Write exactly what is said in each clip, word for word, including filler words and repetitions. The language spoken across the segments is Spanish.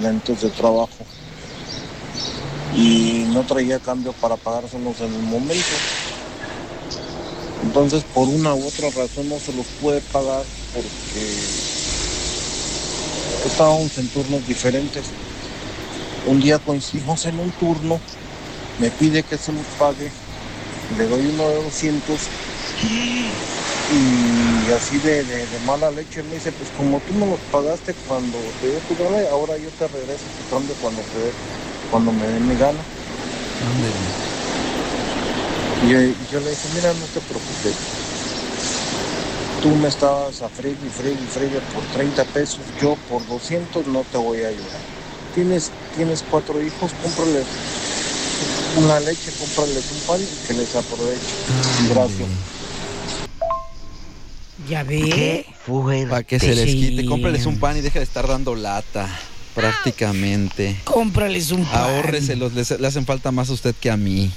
lentes de trabajo y no traía cambio para pagárselos en el momento. Entonces, por una u otra razón no se los pude pagar porque estábamos en turnos diferentes. Un día coincidimos en un turno, me pide que se los pague, le doy uno de doscientos y así de, de, de mala leche me dice, pues como tú me los pagaste cuando te dio tu gana, ahora yo te regreso tu cambio cuando, te, cuando me dé mi gana. Y yo, y yo le dije, mira, no te preocupes, tú me estabas a freír y freír y freír por treinta pesos, yo por doscientos no te voy a ayudar. Tienes, tienes cuatro hijos, cómprales una leche, cómprales un pan y que les aproveche. Gracias. Ya ve. Para que se les quite, Sí. cómprales un pan y deja de estar dando lata, prácticamente. Cómprales un pan. Ahórreselos, les, le hacen falta más a usted que a mí.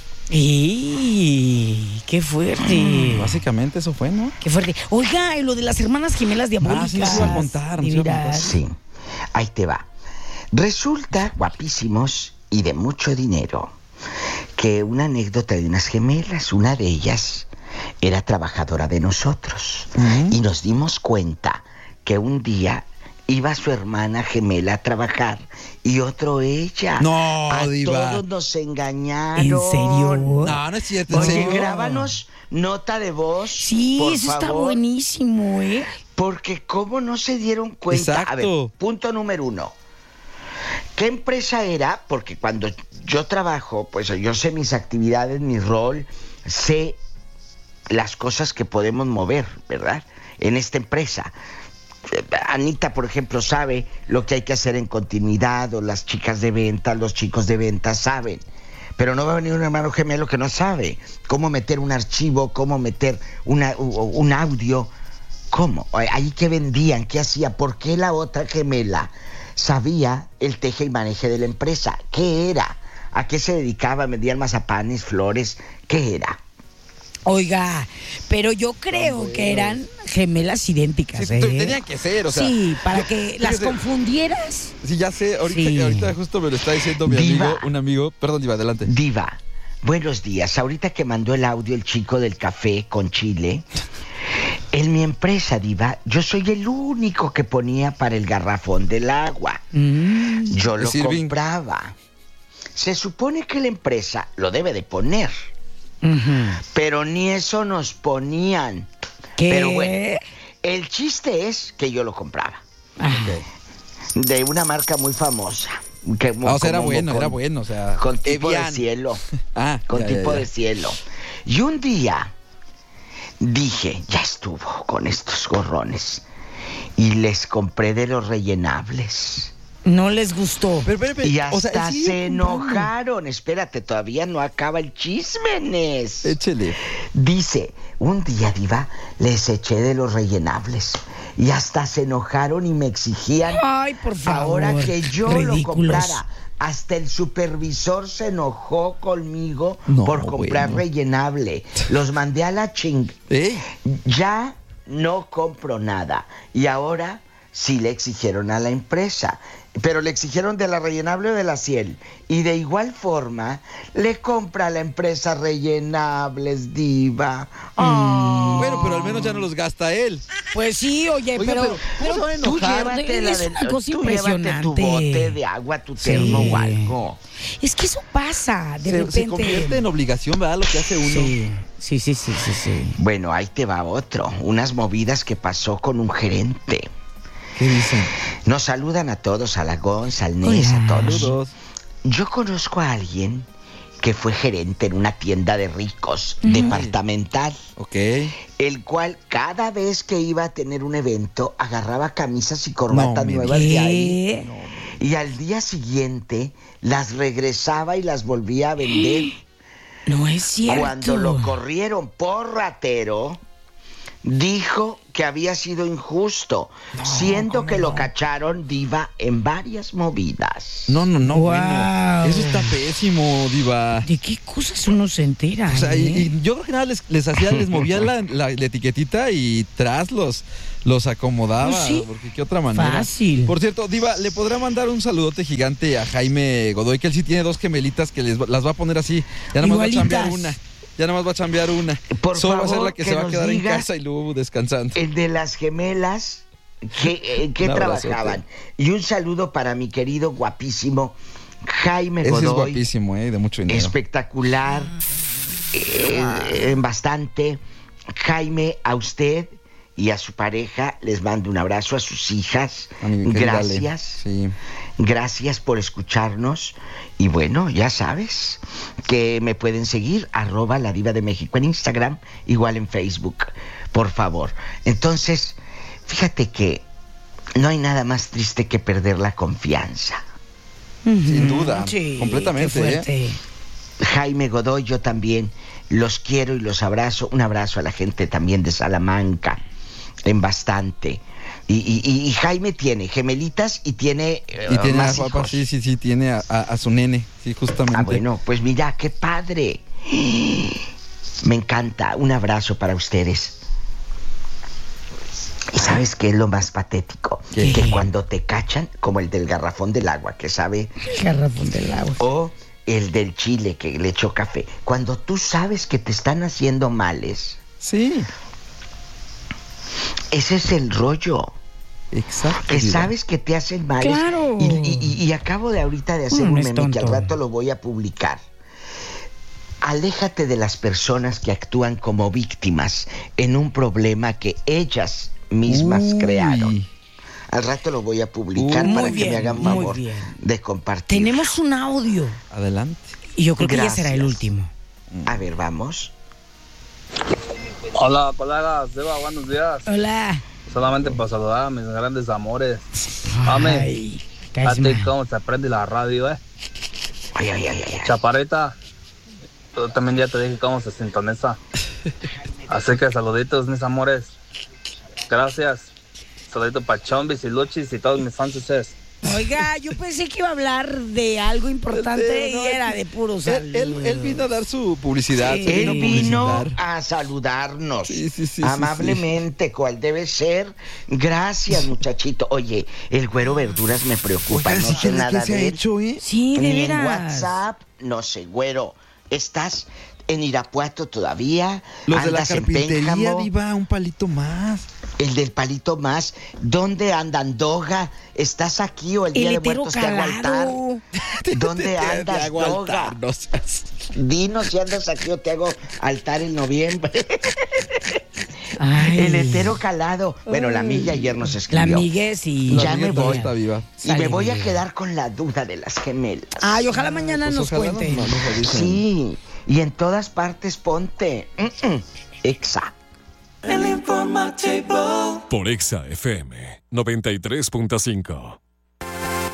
¡Y qué fuerte! Básicamente eso fue, ¿no? Qué fuerte. Oiga, y lo de las hermanas gemelas diabólicas. Ah, sí, nos iba a contar, nos De iba a contar. veras. Sí, ahí te va. Resulta, guapísimos y de mucho dinero, que una anécdota de unas gemelas, una de ellas era trabajadora de nosotros. Uh-huh. Y nos dimos cuenta que un día iba su hermana gemela a trabajar y otro ella. No, a diva. todos nos engañaron. ¿En serio? No, no es cierto, en Oye, serio. grábanos nota de voz, Sí, por eso favor, está buenísimo, ¿eh? porque cómo no se dieron cuenta. Exacto. A ver, punto número uno. ¿Qué empresa era? Porque cuando yo trabajo, pues yo sé mis actividades, mi rol, sé las cosas que podemos mover, ¿verdad? En esta empresa. Anita, por ejemplo, sabe lo que hay que hacer en continuidad, o las chicas de venta, los chicos de venta saben. Pero no va a venir un hermano gemelo que no sabe cómo meter un archivo, cómo meter una, un audio. ¿Cómo? Ahí qué vendían, qué hacía, por qué la otra gemela sabía el teje y maneje de la empresa. ¿Qué era? ¿A qué se dedicaba? ¿Vendían mazapanes, flores? ¿Qué era? Oiga, pero yo creo Hombre. que eran gemelas idénticas, Sí, ¿eh? tenían que ser, o sea. Sí, para que las fíjese. confundieras. Sí, ya sé, ahorita, Sí. ahorita justo me lo está diciendo mi Diva. amigo, un amigo. Perdón, Diva, adelante. Diva, buenos días. Ahorita que mandó el audio el chico del café con chile, en mi empresa, Diva, yo soy el único que ponía para el garrafón del agua. Mm. Yo lo Sirving. compraba. Se supone que la empresa lo debe de poner, Ujú. pero ni eso nos ponían. ¿Qué? Pero bueno, el chiste es que yo lo compraba. Ah, De una marca muy famosa. Que, Ah, o sea, era como- bueno, con- era bueno, o sea. Con tipo Evian. de cielo. Ah, Con ya, ya, tipo ya. de cielo. Y un día dije, ya estuvo con estos gorrones. Y les compré de los rellenables. no les gustó. Pero, pero, pero, Y o sea, hasta sigue se comprando. enojaron. Espérate, todavía no acaba el chisme, Nes. Échele. Dice, un día, Diva, les eché de los rellenables. Y hasta se enojaron y me exigían Ay, por favor. ahora que yo lo Ridículos. comprara. Hasta el supervisor se enojó conmigo No, por comprar bueno. rellenable. Los mandé a la ching. ¿Eh? Ya no compro nada. Y ahora sí le exigieron a la empresa. Pero le exigieron de la rellenable o de la Ciel. Y de igual forma, le compra a la empresa rellenables, Diva. Ah. Bueno, pero al menos ya no los gasta él. Pues sí, oye, Oiga, pero, pero, ¿cómo se van a Tú enojar? llévate la es de, una cosa tú llévate impresionante. tu bote de agua, tu Sí. termo o algo. es que eso pasa de Se, repente. se convierte en obligación, ¿verdad? Lo que hace uno. Sí, sí, sí, sí, sí, sí. Bueno, ahí te va otro. Unas movidas que pasó con un gerente. ¿Qué dicen? Nos saludan a todos, a la Gonz, al Nes, Hola. a todos. Saludos. Yo conozco a alguien que fue gerente en una tienda de ricos, departamental, Ok. el cual cada vez que iba a tener un evento agarraba camisas y corbatas No me nuevas de ahí ¿Qué? y al día siguiente las regresaba y las volvía a vender. No es cierto. Cuando lo corrieron por ratero, dijo que había sido injusto, no, siendo que no? lo cacharon, Diva, en varias movidas. No, no, no, wow. bueno, eso está pésimo, Diva. ¿De qué cosas uno se entera? O sea, ¿eh? y, y yo creo que nada les, les hacía, les movía la, la, la etiquetita y tras los, los acomodaba. Pues sí. Porque qué otra manera. Fácil. Por cierto, Diva, ¿le podrá mandar un saludote gigante a Jaime Godoy? Que él sí tiene dos gemelitas que les, las va a poner así. Ya nada más va a chambear una. Ya nada más va a chambear una. Por Solo favor, va a ser la que, que se va a quedar en diga casa y luego descansando. El de las gemelas que, eh, que trabajaban. Y un saludo para mi querido guapísimo Jaime Ese Godoy. Es guapísimo, eh, de mucho dinero. Espectacular. Eh, bastante. Jaime, a usted y a su pareja les mando un abrazo, a sus hijas. A mi Gracias. Sí. Gracias por escucharnos. Y bueno, ya sabes que me pueden seguir, arroba la Diva de México en Instagram, igual en Facebook, por favor. Entonces, fíjate que no hay nada más triste que perder la confianza. Sin duda, sí, completamente. Qué fuerte. ¿eh? Jaime Godoy, yo también los quiero y los abrazo. Un abrazo a la gente también de Salamanca, en bastante. Y, y, y Jaime tiene gemelitas y tiene uh, y tiene más a papá, hijos. sí, sí, sí, tiene a, a, a su nene, sí, justamente. Ah, bueno, pues mira, qué padre. Me encanta. Un abrazo para ustedes. ¿Y sabes qué es lo más patético? ¿Qué? Que cuando te cachan, como el del garrafón del agua, que sabe... El garrafón del agua. O el del chile que le echó café. Cuando tú sabes que te están haciendo males... Sí. Ese es el rollo. Exacto. Que Diva. sabes que te hacen males. Claro. Y, y, y acabo de ahorita de hacer Uno un es meme que al tonto. rato lo voy a publicar. Aléjate de las personas que actúan como víctimas en un problema que ellas mismas Uy. crearon. Al rato lo voy a publicar Uy, para muy que me bien, hagan muy favor bien. de compartir. Tenemos un audio. Adelante. Y yo creo que ya Gracias. será el último. A ver, vamos. Hola, colegas, Eva, buenos días. Hola. Solamente para saludar a mis grandes amores. Mami, Ay, a ti Casma. cómo se prende la radio, eh. Ay, ay, ay, ay. Chaparrita, yo también ya te dije cómo se sintoniza. Así que saluditos, mis amores. Gracias. Saludito para Chombis y Luchis y todos mis fans. Oiga, yo pensé que iba a hablar de algo importante No, y era de puro Él, él, él vino a dar su publicidad. Sí. se Él a vino publicitar. a saludarnos Sí, sí, sí, amablemente, cual debe ser. Gracias, muchachito. Oye, el güero verduras me preocupa. Oiga, No sí, sé ¿qué, nada ¿qué se de ha él. hecho, eh? Sí, de Ni en veras. WhatsApp, no sé, güero. ¿Estás en Irapuato todavía? Los de la ¿Andas en carpintería, Pénjamo? Diva, un palito más. El del palito más. ¿Dónde andan, Doga? ¿Estás aquí o el Día El de hetero Muertos te hago altar? calado. ¿Dónde Te- te- te andas, hago Doga? altar, no seas- Dinos si andas aquí o te hago altar en noviembre. Ay. El hetero calado. Bueno, la milla ayer nos escribió. La Miguel sí. La Ya amiga me todavía voy. está viva. Y me Sale, voy a Miguel. quedar con la duda de las gemelas. Ay, ojalá mañana Pues nos ojalá cuente. nos- nos avisen. Sí, y en todas partes ponte. Mm-mm. Exa. Por Exa F M noventa y tres punto cinco.